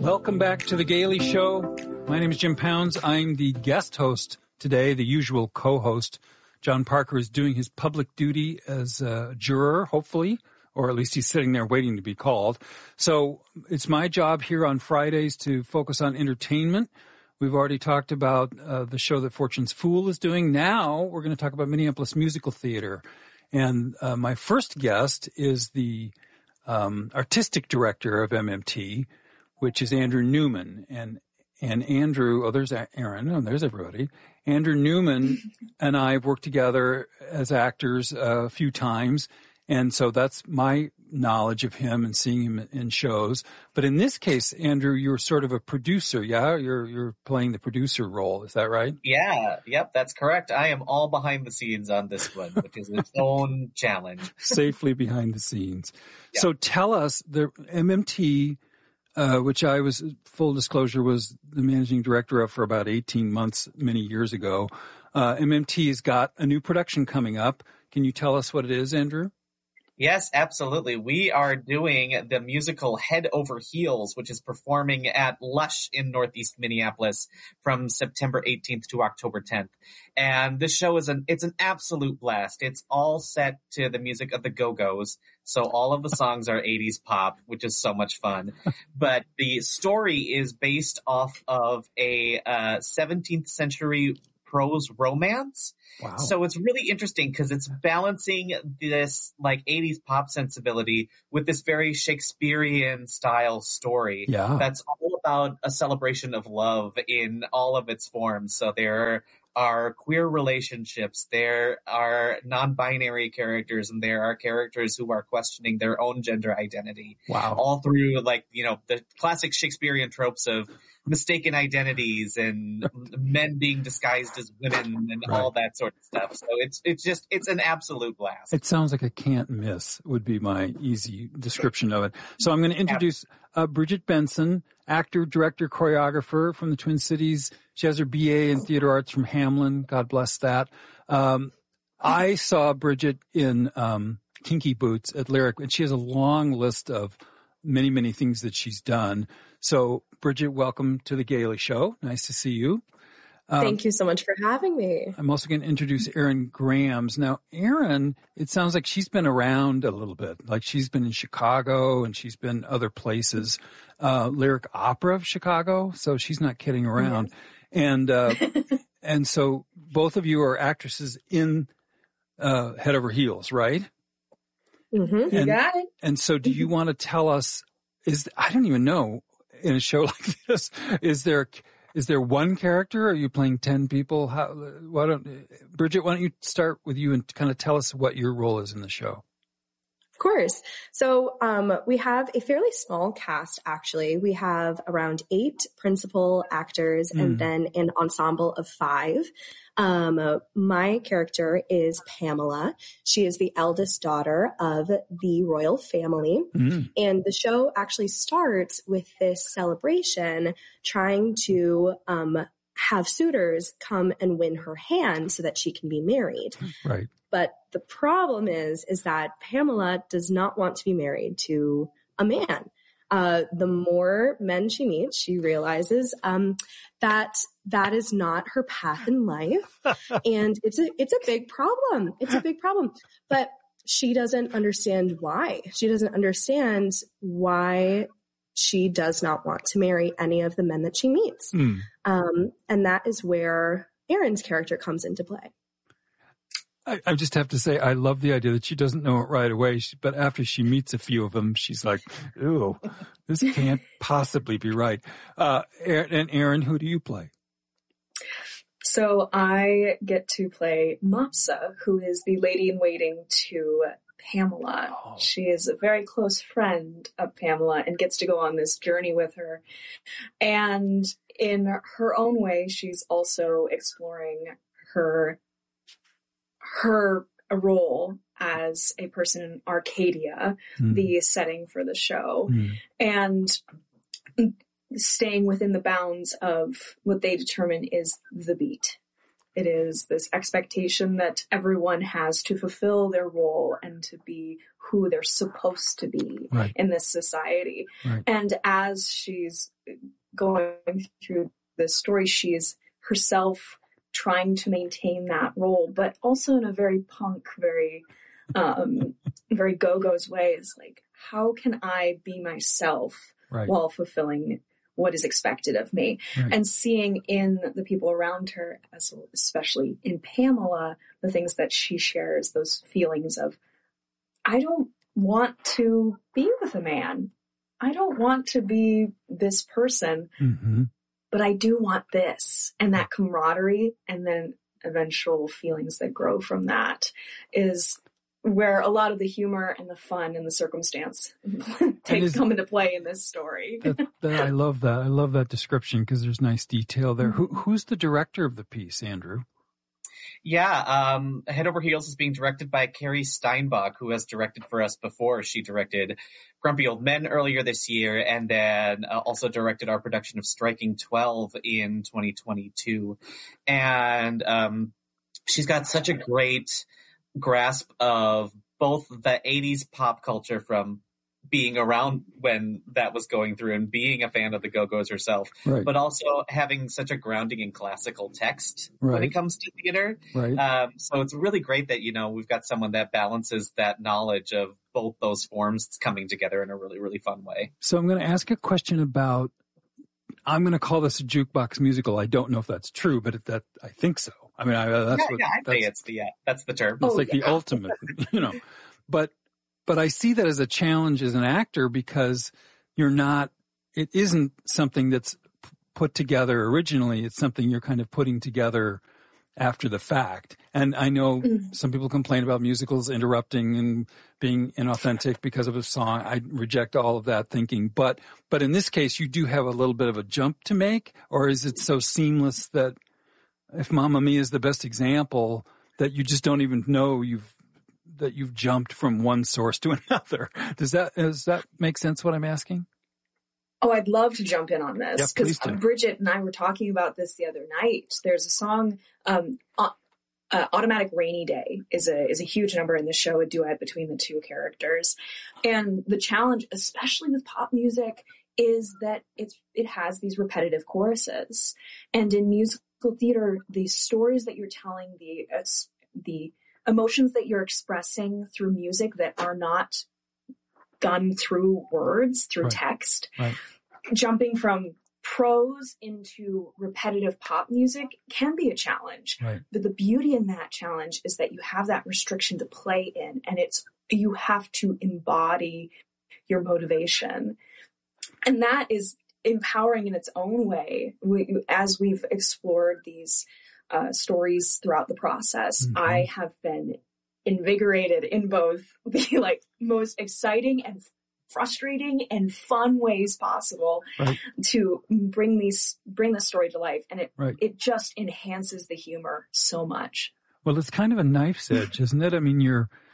Welcome back to The Gailey Show. My name is Jim Pounds. I'm the guest host today, the usual co-host. John Parker is doing his public duty as a juror, hopefully, or at least he's sitting there waiting to be called. So it's my job here on Fridays to focus on entertainment. We've already talked about the show that Fortune's Fool is doing. Now we're going to talk about Minneapolis Musical Theater. And my first guest is the artistic director of MMT, which is Andrew Newman. And Andrew, there's Aaron, there's everybody. Andrew Newman and I have worked together as actors a few times. And so that's my knowledge of him and seeing him in shows. But in this case, Andrew, you're sort of a producer. Yeah. You're playing the producer role. Is that right? Yeah. Yep. That's correct. I am all behind the scenes on this one, which is its own challenge. Safely behind the scenes. Yep. So tell us, the MMT, which I was, full disclosure, was the managing director of for about 18 months, many years ago. MMT's got a new production coming up. Can you tell us what it is, Andrew? Yes, absolutely. We are doing the musical Head Over Heels, which is performing at Lush in Northeast Minneapolis from September 18th to October 10th. And this show is it's an absolute blast. It's all set to the music of the Go-Go's. So all of the songs are 80s pop, which is so much fun. But the story is based off of a 17th century prose romance. Wow. So it's really interesting because it's balancing this like 80s pop sensibility with this very Shakespearean style story. Yeah. That's all about a celebration of love in all of its forms. So there are queer relationships, there are non-binary characters, and there are characters who are questioning their own gender identity. Wow. All through the classic Shakespearean tropes of mistaken identities and men being disguised as women and all that sort of stuff. So it's an absolute blast. It sounds like a can't miss would be my easy description of it. So I'm going to introduce Bridget Benson, actor, director, choreographer from the Twin Cities. She has her BA in theater arts from Hamlin. God bless that. I saw Bridget in Kinky Boots at Lyric, and she has a long list of many, many things that she's done. So, Bridget, welcome to The Gailey Show. Nice to see you. Thank you so much for having me. I'm also going to introduce Erin Grams. Now, Erin, it sounds like she's been around a little bit. Like she's been in Chicago and she's been other places. Lyric Opera of Chicago, so she's not kidding around. Mm-hmm. And so both of you are actresses in Head Over Heels, right? Mm-hmm. You got it. And so do you want to tell us, I don't even know, in a show like this, is there one character? Are you playing 10 people? Bridget, why don't you start with you and kind of tell us what your role is in the show? Of course. So we have a fairly small cast, actually. We have around 8 principal actors and then an ensemble of 5. My character is Pamela. She is the eldest daughter of the royal family. And the show actually starts with this celebration trying to have suitors come and win her hand so that she can be married. Right. But the problem is that Pamela does not want to be married to a man. The more men she meets, she realizes that is not her path in life, and it's a big problem. It's a big problem, but she doesn't understand why. She doesn't understand why she does not want to marry any of the men that she meets, and that is where Erin's character comes into play. I just have to say, I love the idea that she doesn't know it right away, but after she meets a few of them, she's like, "Ew, this can't possibly be right." And Erin, who do you play? So I get to play Mopsa, who is the lady in waiting to Pamela. Oh. She is a very close friend of Pamela and gets to go on this journey with her. And in her own way, she's also exploring her role as a person in Arcadia, the setting for the show, and staying within the bounds of what they determine is the beat. It is this expectation that everyone has to fulfill their role and to be who they're supposed to be in this society. Right. And as she's going through this story, she's herself trying to maintain that role, but also in a very punk, very Go-Go's way. Is like, how can I be myself while fulfilling what is expected of me? And seeing in the people around her, especially in Pamela, the things that she shares, those feelings of, I don't want to be with a man. I don't want to be this person, but I do want this. And that camaraderie and then eventual feelings that grow from that is where a lot of the humor and the fun and the circumstance come into play in this story. I love that. I love that description because there's nice detail there. Who's the director of the piece, Andrew? Yeah, Head Over Heels is being directed by Carrie Steinbach, who has directed for us before. She directed Grumpy Old Men earlier this year, and then also directed our production of Striking 12 in 2022. And she's got such a great grasp of both the 80s pop culture from being around when that was going through and being a fan of the Go-Go's herself, but also having such a grounding in classical text when it comes to theater. So it's really great that, we've got someone that balances that knowledge of both those forms coming together in a really, really fun way. So I'm going to ask a question about, I'm going to call this a jukebox musical. I don't know if that's true, but I think so. I mean, I'd say that's the term. It's the ultimate, But I see that as a challenge as an actor because it isn't something that's put together originally. It's something you're kind of putting together after the fact. And I know some people complain about musicals interrupting and being inauthentic because of a song. I reject all of that thinking. But in this case, you do have a little bit of a jump to make, or is it so seamless that if Mamma Mia is the best example, that you just don't even know you've jumped from one source to another? Does that make sense what I'm asking? Oh, I'd love to jump in on this because Bridget and I were talking about this the other night. There's a song, Automatic Rainy Day is a huge number in the show, a duet between the two characters. And the challenge, especially with pop music, is that it has these repetitive choruses. And in musical theater, the stories that you're telling, the emotions that you're expressing through music that are not done through words, through text, jumping from prose into repetitive pop music can be a challenge. But the beauty in that challenge is that you have that restriction to play in, and you have to embody your motivation. And that is empowering in its own way. As we've explored these stories throughout the process, I have been invigorated in both the most exciting and frustrating and fun ways possible to bring the story to life, and it just enhances the humor so much. Well, it's kind of a knife's edge, isn't it? I mean,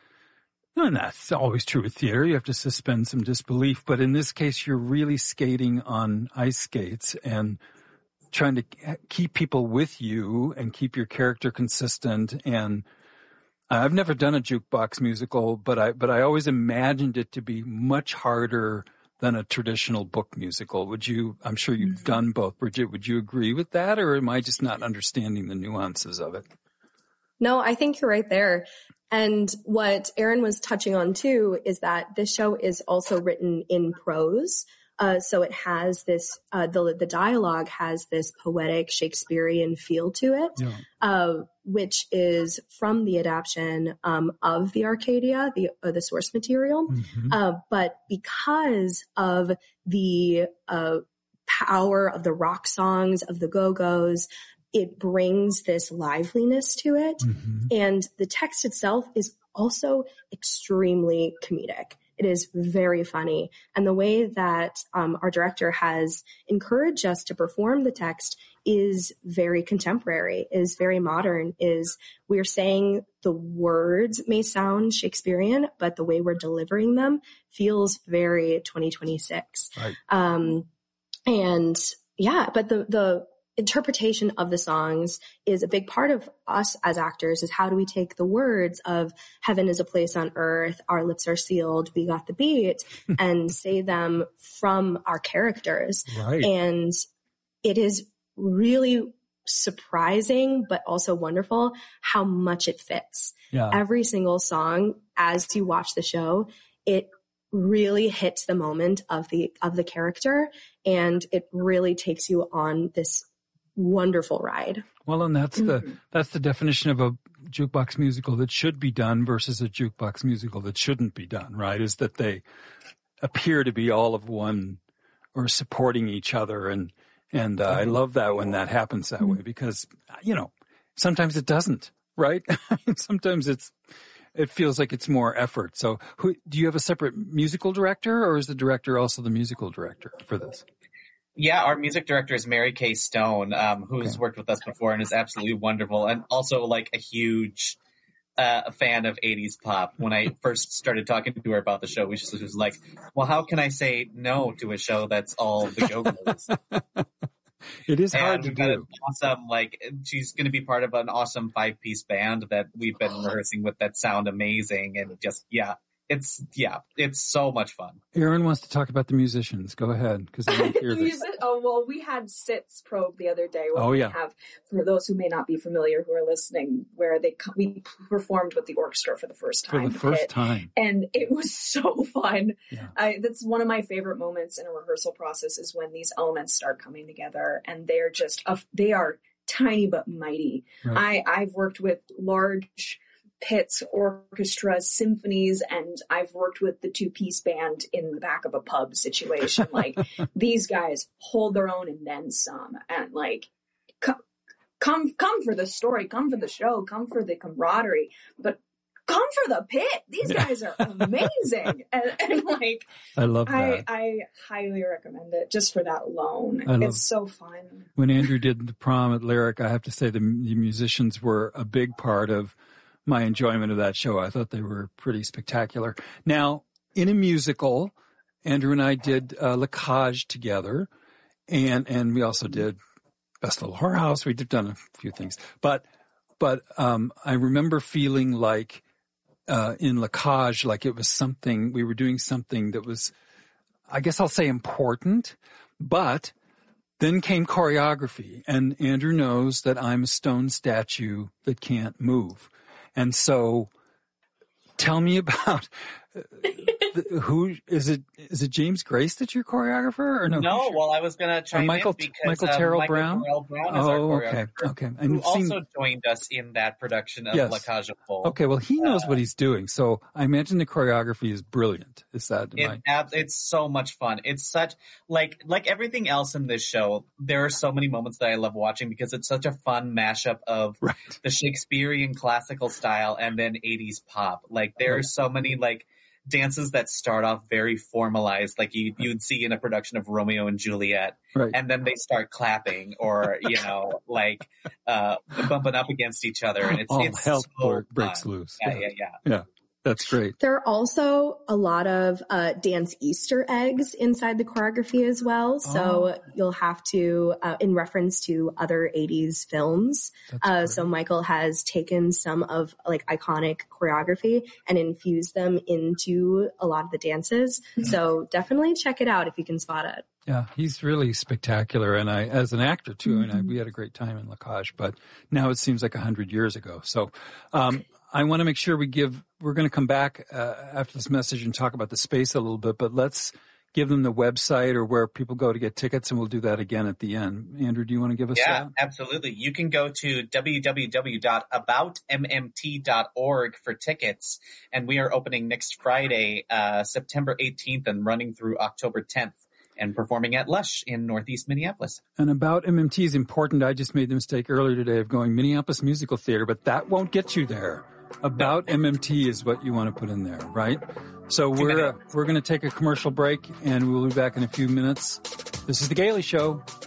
and that's always true with theater. You have to suspend some disbelief, but in this case, you're really skating on ice skates and trying to keep people with you and keep your character consistent. And I've never done a jukebox musical, but I always imagined it to be much harder than a traditional book musical. I'm sure you've done both, Bridget. Would you agree with that, or am I just not understanding the nuances of it? No, I think you're right there. And what Aaron was touching on too is that this show is also written in prose. So it has this, the dialogue has this poetic Shakespearean feel to it, which is from the adaptation, of the Arcadia, the source material. But because of the, power of the rock songs of the Go-Go's, it brings this liveliness to it. And the text itself is also extremely comedic. It is very funny. And the way that our director has encouraged us to perform the text is very contemporary, is very modern, is we're saying the words may sound Shakespearean, but the way we're delivering them feels very 2026. And yeah, but interpretation of the songs is a big part of us as actors. Is how do we take the words of heaven is a place on earth, our lips are sealed, we got the beat, and say them from our characters. Right. And it is really surprising, but also wonderful how much it fits. Yeah. Every single song, as you watch the show, it really hits the moment of the character, and it really takes you on this wonderful ride. Well, and that's the definition of a jukebox musical that should be done versus a jukebox musical that shouldn't be done, right? Is that they appear to be all of one or supporting each other. And I love that when that happens that way, because, sometimes it doesn't, right? Sometimes it feels like it's more effort. So do you have a separate musical director, or is the director also the musical director for this? Yeah, our music director is Mary Kay Stone, who's worked with us before and is absolutely wonderful, and also like a huge fan of 80s pop. When I first started talking to her about the show, she was like, well, how can I say no to a show that's all the Go-Go's? It is hard to do. Awesome, she's going to be part of an awesome 5-piece band that we've been rehearsing with that sound amazing, and just, it's so much fun. Erin wants to talk about the musicians. Go ahead, because I want to hear this. We had SITS probe the other day. We have, for those who may not be familiar who are listening, where we performed with the orchestra for the first time. And it was so fun. Yeah. That's one of my favorite moments in a rehearsal process, is when these elements start coming together, and they're just, they are tiny but mighty. Right. I've worked with large pits, orchestras, symphonies, and I've worked with the 2-piece band in the back of a pub situation. These guys hold their own and then some, and come for the story, come for the show, come for the camaraderie, but come for the pit. These guys are amazing. and I love that. I highly recommend it just for that alone. It's so fun. When Andrew did the prom at Lyric, I have to say the musicians were a big part of my enjoyment of that show. I thought they were pretty spectacular. Now, in a musical, Andrew and I did La Cage together, and we also did Best Little Whorehouse. We've done a few things, but I remember feeling like in La Cage, like it was something, we were doing something that was, I guess I'll say, important, but then came choreography, and Andrew knows that I'm a stone statue that can't move. And so tell me about who is it? Is it James Grace that's your choreographer, or no? No, well, I was going to chime in because Michael Terrell Brown is our choreographer. Okay. And who also joined us in that production of La Cage aux Folles. Okay, well, he knows what he's doing, so I imagine the choreography is brilliant. Is that? It's so much fun. It's such like everything else in this show. There are so many moments that I love watching because it's such a fun mashup of the Shakespearean classical style and then 80s pop. There are so many dances that start off very formalized, like you'd see in a production of Romeo and Juliet, and then they start clapping or bumping up against each other, and it's hell so breaks loose. Yeah. That's great. There are also a lot of dance Easter eggs inside the choreography as well. So you'll have to, in reference to other 80s films. So Michael has taken some of iconic choreography and infused them into a lot of the dances. So definitely check it out if you can spot it. Yeah, he's really spectacular. And as an actor too, and we had a great time in La Cage, but now it seems like 100 years ago. So, I want to make sure we're going to come back after this message and talk about the space a little bit, but let's give them the website or where people go to get tickets, and we'll do that again at the end. Andrew, do you want to give us that? Yeah, absolutely. You can go to www.aboutmmt.org for tickets, and we are opening next Friday, September 18th, and running through October 10th. And performing at Lush in Northeast Minneapolis. And About MMT is important. I just made the mistake earlier today of going Minneapolis Musical Theater, but that won't get you there. About MMT is what you want to put in there, right? So we're going to take a commercial break, and we'll be back in a few minutes. This is The Gailey Show.